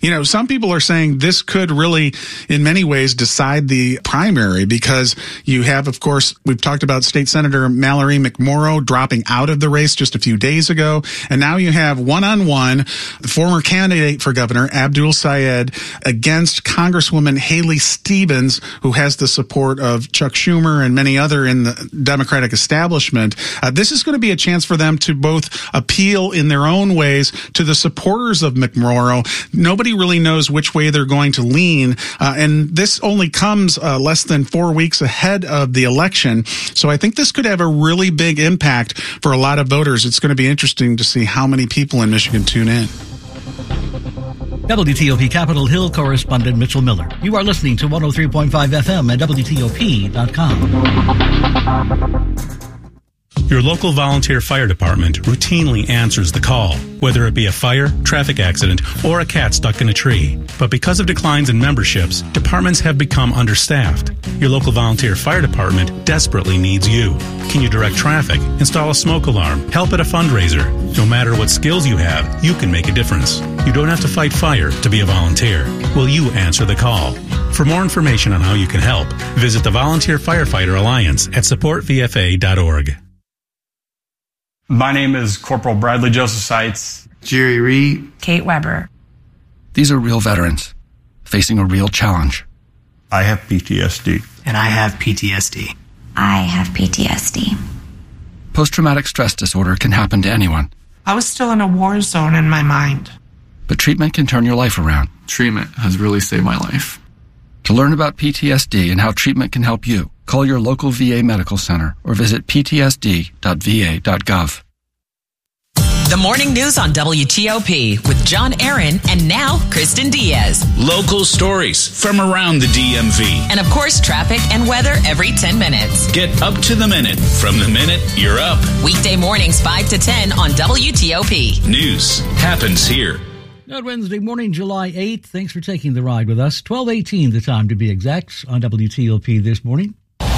Some people are saying this could really, in many ways, decide the primary because you have, of course, we've talked about State Senator Mallory McMorrow dropping out of the race just a few days ago. And now you have one-on-one the former candidate for governor, Abdul Sayed, against Congresswoman Haley Stevens, who has the support of Chuck Schumer and many other in the Democratic establishment. This is going to be a chance for them to both appeal in their own ways to the supporters of McMorrow. Nobody really knows which way they're going to lean, and this only comes less than 4 weeks ahead of the election. So I think this could have a really big impact for a lot of voters. It's going to be interesting to see how many people in Michigan tune in. WTOP Capitol Hill correspondent Mitchell Miller. You are listening to 103.5 FM at WTOP.com. Your local volunteer fire department routinely answers the call, whether it be a fire, traffic accident, or a cat stuck in a tree. But because of declines in memberships, departments have become understaffed. Your local volunteer fire department desperately needs you. Can you direct traffic, install a smoke alarm, help at a fundraiser? No matter what skills you have, you can make a difference. You don't have to fight fire to be a volunteer. Will you answer the call? For more information on how you can help, visit the Volunteer Firefighter Alliance at supportvfa.org. My name is Corporal Bradley Joseph Seitz. Jerry Reed. Kate Weber. These are real veterans facing a real challenge. I have PTSD. And I have PTSD. I have PTSD. Post-traumatic stress disorder can happen to anyone. I was still in a war zone in my mind. But treatment can turn your life around. Treatment has really saved my life. To learn about PTSD and how treatment can help you, call your local VA medical center or visit ptsd.va.gov. The morning news on WTOP with John Aaron and now Kristen Diaz. Local stories from around the DMV. And of course, traffic and weather every 10 minutes. Get up to the minute. From the minute you're up. Weekday mornings 5 to 10 on WTOP. News happens here. Good Wednesday morning, July 8th. Thanks for taking the ride with us. 12:18 the time to be exact on WTOP this morning.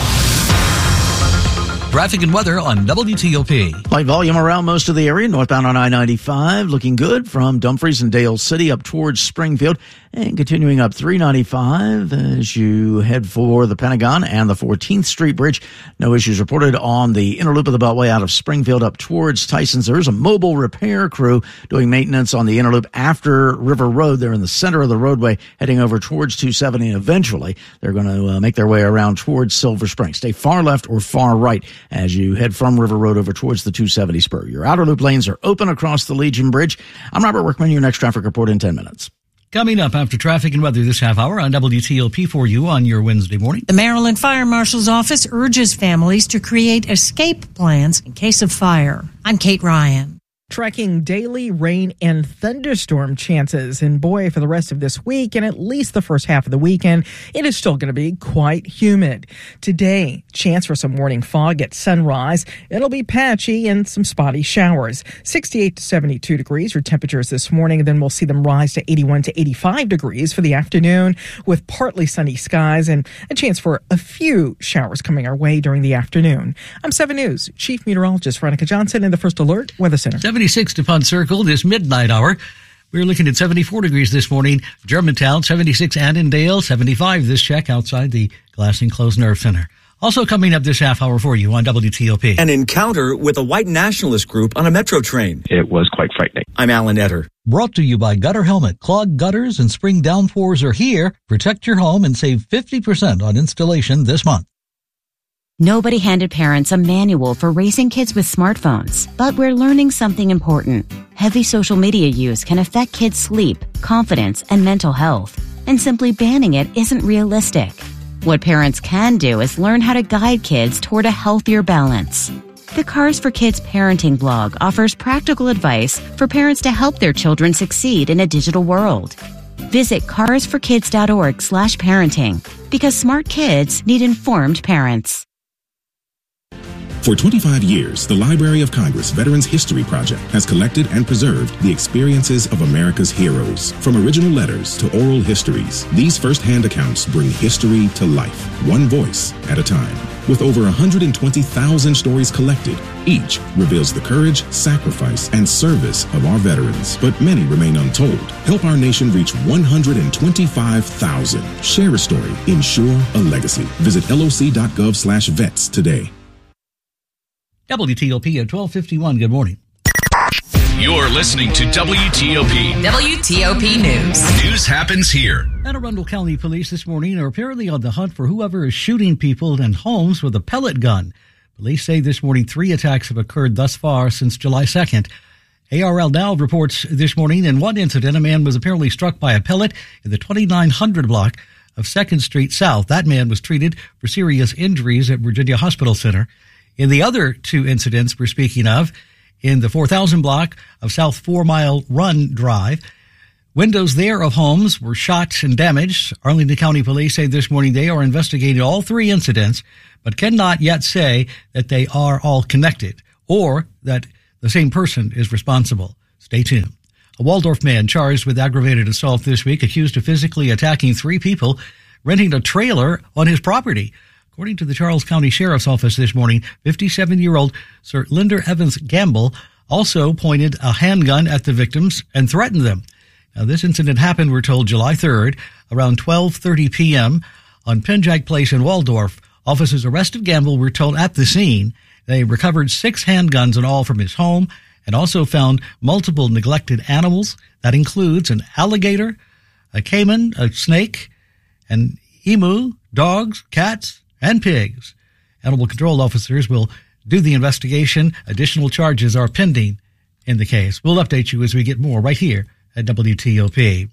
Traffic and weather on WTOP. Light volume around most of the area. Northbound on I-95 looking good from Dumfries and Dale City up towards Springfield. And continuing up 395 as you head for the Pentagon and the 14th Street Bridge. No issues reported on the inner loop of the Beltway out of Springfield up towards Tyson's. There's a mobile repair crew doing maintenance on the inner loop after River Road. They're in the center of the roadway heading over towards 270. And eventually they're going to make their way around towards Silver Spring. Stay far left or far right as you head from River Road over towards the 270 spur. Your outer loop lanes are open across the Legion Bridge. I'm Robert Workman, your next traffic report in 10 minutes. Coming up after traffic and weather this half hour on WTOP for you on your Wednesday morning. The Maryland Fire Marshal's Office urges families to create escape plans in case of fire. I'm Kate Ryan. Tracking daily rain and thunderstorm chances. And boy, for the rest of this week and at least the first half of the weekend, it is still going to be quite humid. Today, chance for some morning fog at sunrise. It'll be patchy and some spotty showers. 68 to 72 degrees are temperatures this morning. And then we'll see them rise to 81 to 85 degrees for the afternoon with partly sunny skies and a chance for a few showers coming our way during the afternoon. I'm 7 News Chief Meteorologist Veronica Johnson in the First Alert Weather Center. 76 to Pond Circle this midnight hour. We're looking at 74 degrees this morning. Germantown, 76 Annandale, 75 this check outside the Glass Enclosed Nerve Center. Also coming up this half hour for you on WTOP. An encounter with a white nationalist group on a metro train. It was quite frightening. I'm Alan Etter. Brought to you by Gutter Helmet. Clogged gutters and spring downpours are here. Protect your home and save 50% on installation this month. Nobody handed parents a manual for raising kids with smartphones, but we're learning something important. Heavy social media use can affect kids' sleep, confidence, and mental health, and simply banning it isn't realistic. What parents can do is learn how to guide kids toward a healthier balance. The Cars for Kids parenting blog offers practical advice for parents to help their children succeed in a digital world. Visit carsforkids.org/parenting because smart kids need informed parents. For 25 years, the Library of Congress Veterans History Project has collected and preserved the experiences of America's heroes. From original letters to oral histories, these first-hand accounts bring history to life, one voice at a time. With over 120,000 stories collected, each reveals the courage, sacrifice, and service of our veterans. But many remain untold. Help our nation reach 125,000. Share a story. Ensure a legacy. Visit loc.gov/vets today. WTOP at 12:51. Good morning. You're listening to WTOP. WTOP News. News happens here. Anne Arundel County Police this morning are apparently on the hunt for whoever is shooting people in homes with a pellet gun. Police say this morning 3 attacks have occurred thus far since July 2nd. ARL Now reports this morning in one incident, a man was apparently struck by a pellet in the 2900 block of 2nd Street South. That man was treated for serious injuries at Virginia Hospital Center. In the other 2 incidents we're speaking of, in the 4000 block of South 4 Mile Run Drive, windows there of homes were shot and damaged. Arlington County Police say this morning they are investigating all 3 incidents, but cannot yet say that they are all connected or that the same person is responsible. Stay tuned. A Waldorf man charged with aggravated assault this week, accused of physically attacking 3 people renting a trailer on his property. According to the Charles County Sheriff's Office this morning, 57-year-old Sir Linder Evans Gamble also pointed a handgun at the victims and threatened them. Now, this incident happened, we're told, July 3rd, around 12:30 p.m. on Penjack Place in Waldorf. Officers arrested Gamble, we're told, at the scene. They recovered 6 handguns in all from his home and also found multiple neglected animals. That includes an alligator, a caiman, a snake, an emu, dogs, cats, and pigs. Animal control officers will do the investigation. Additional charges are pending in the case. We'll update you as we get more right here at WTOP.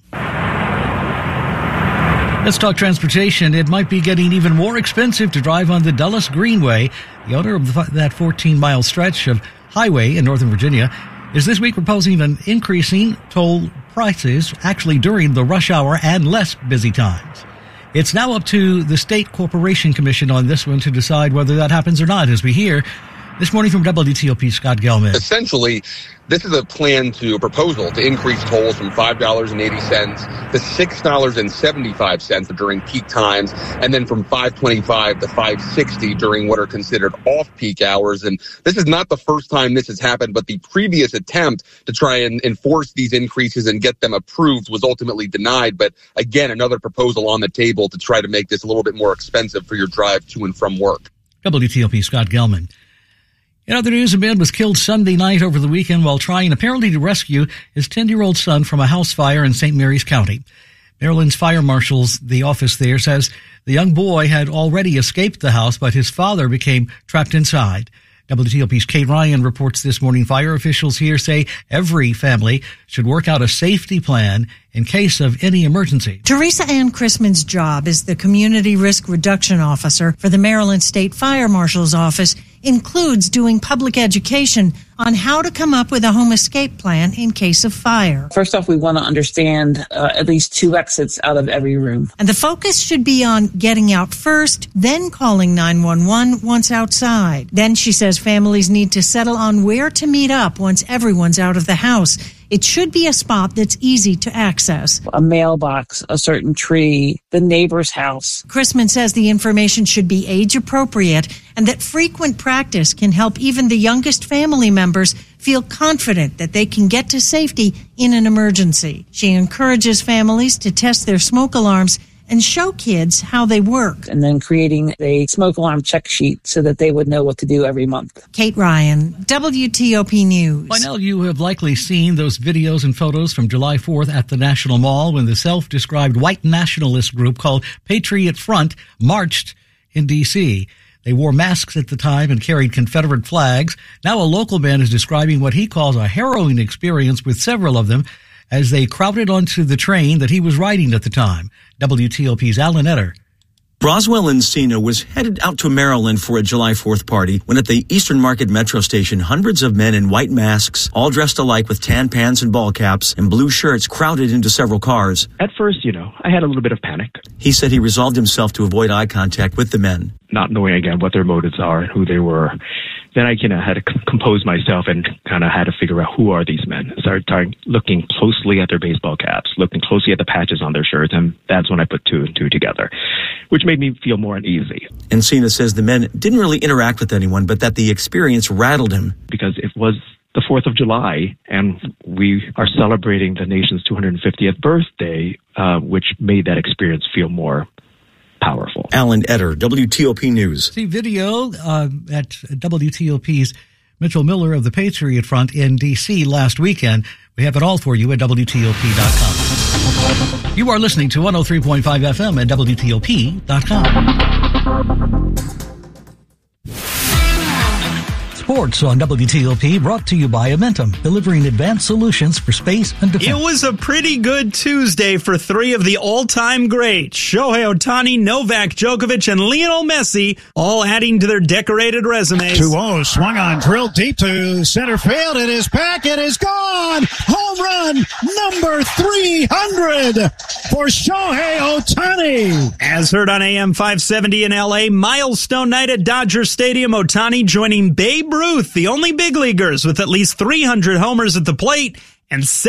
Let's talk transportation. It might be getting even more expensive to drive on the Dulles Greenway. The owner of that 14-mile stretch of highway in Northern Virginia is this week proposing an increasing toll prices actually during the rush hour and less busy times. It's now up to the State Corporation Commission on this one to decide whether that happens or not, as we hear this morning from WTOP, Scott Gelman. Essentially, this is a proposal to increase tolls from $5.80 to $6.75 during peak times, and then from $5.25 to $5.60 during what are considered off-peak hours. And this is not the first time this has happened, but the previous attempt to try and enforce these increases and get them approved was ultimately denied. But again, another proposal on the table to try to make this a little bit more expensive for your drive to and from work. WTOP, Scott Gelman. In other news, a man was killed Sunday night over the weekend while trying apparently to rescue his 10-year-old son from a house fire in St. Mary's County. Maryland's fire marshal's, the office there, says the young boy had already escaped the house, but his father became trapped inside. WTOP's Kate Ryan reports this morning fire officials here say every family should work out a safety plan in case of any emergency. Teresa Ann Chrisman's job as the Community Risk Reduction Officer for the Maryland State Fire Marshal's Office includes doing public education on how to come up with a home escape plan in case of fire. First off, we want to understand at least 2 exits out of every room. And the focus should be on getting out first, then calling 911 once outside. Then she says families need to settle on where to meet up once everyone's out of the house. It should be a spot that's easy to access. A mailbox, a certain tree, the neighbor's house. Chrisman says the information should be age appropriate and that frequent practice can help even the youngest family members feel confident that they can get to safety in an emergency. She encourages families to test their smoke alarms and show kids how they work. And then creating a smoke alarm check sheet so that they would know what to do every month. Kate Ryan, WTOP News. By now you have likely seen those videos and photos from July 4th at the National Mall when the self-described white nationalist group called Patriot Front marched in D.C. They wore masks at the time and carried Confederate flags. Now a local man is describing what he calls a harrowing experience with several of them as they crowded onto the train that he was riding at the time. WTOP's Alan Etter. Roswell Encina was headed out to Maryland for a July 4th party when at the Eastern Market metro station, hundreds of men in white masks, all dressed alike with tan pants and ball caps and blue shirts, crowded into several cars. At first, I had a little bit of panic. He said he resolved himself to avoid eye contact with the men. Not knowing, again, what their motives are and who they were. Then I had to compose myself and kind of had to figure out who are these men. I started looking closely at their baseball caps, looking closely at the patches on their shirts, and that's when I put two and two together, which made me feel more uneasy. Encina says the men didn't really interact with anyone, but that the experience rattled him. Because it was the 4th of July, and we are celebrating the nation's 250th birthday, which made that experience feel more powerful. Alan Etter, WTOP News. See video at WTOP's Mitchell Miller of the Patriot Front in D.C. last weekend. We have it all for you at WTOP.com. You are listening to 103.5 FM at WTOP.com. Sports on WTOP, brought to you by Amentum, delivering advanced solutions for space and defense. It was a pretty good Tuesday for three of the all-time greats, Shohei Ohtani, Novak Djokovic, and Lionel Messi, all adding to their decorated resumes. 2-0, swung on, drilled deep to center field. It is back, it is gone. Home run number 300 for Shohei Ohtani. As heard on AM 570 in L.A., milestone night at Dodger Stadium, Ohtani joining Babe Ruth, the only big leaguers with at least 300 homers at the plate, and